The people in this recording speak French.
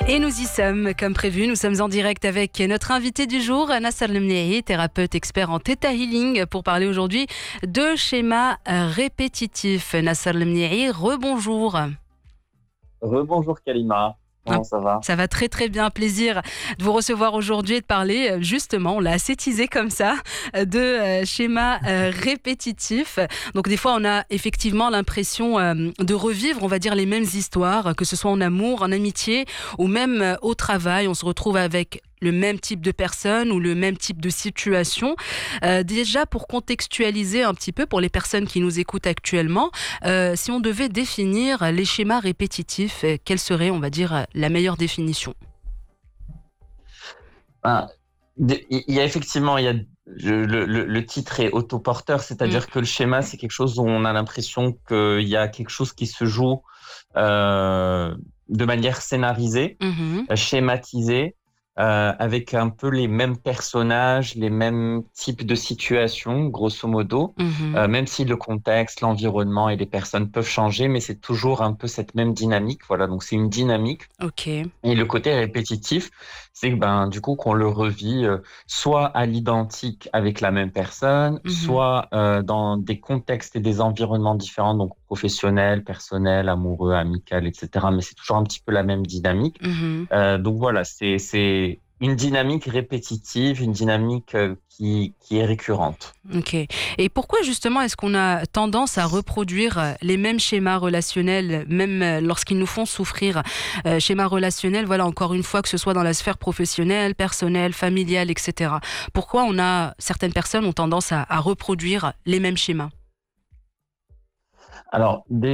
Et nous y sommes, comme prévu, nous sommes en direct avec notre invité du jour, Nasser Lemniahi, thérapeute expert en Theta Healing, pour parler aujourd'hui de schémas répétitifs. Nasser Lemniahi, rebonjour. Rebonjour Kalima, Ah, comment ça va? ça va très très bien, plaisir de vous recevoir aujourd'hui et de parler justement, on l'a assez teasé comme ça, de schémas répétitifs. Donc des fois on a effectivement l'impression de revivre, on va dire, les mêmes histoires, que ce soit en amour, en amitié ou même au travail. On se retrouve avec le même type de personne ou le même type de situation. Déjà pour contextualiser un petit peu pour les personnes qui nous écoutent actuellement, si on devait définir les schémas répétitifs, quelle serait, on va dire, la meilleure définition? Ben, il y a effectivement, le titre est autoporteur, Mm. c'est-à-dire que le schéma, c'est quelque chose où on a l'impression qu'il y a quelque chose qui se joue euh, de manière scénarisée, Mhm. schématisée, avec un peu les mêmes personnages, les mêmes types de situations, grosso modo, Mhm. même si le contexte, l'environnement et les personnes peuvent changer, mais c'est toujours un peu cette même dynamique. Voilà, donc c'est une dynamique. Ok. Et le côté répétitif, c'est que ben du coup qu'on le revit soit à l'identique avec la même personne, Mhm. soit dans des contextes et des environnements différents, donc professionnels, personnels, amoureux, amical, etc. Mais c'est toujours un petit peu la même dynamique. Mhm. Donc voilà, c'est une dynamique répétitive, une dynamique qui est récurrente. Ok. Et pourquoi justement est-ce qu'on a tendance à reproduire les mêmes schémas relationnels, même lorsqu'ils nous font souffrir? Schémas relationnels, voilà, encore une fois, que ce soit dans la sphère professionnelle, personnelle, familiale, etc. Pourquoi certaines personnes ont tendance à reproduire les mêmes schémas? Alors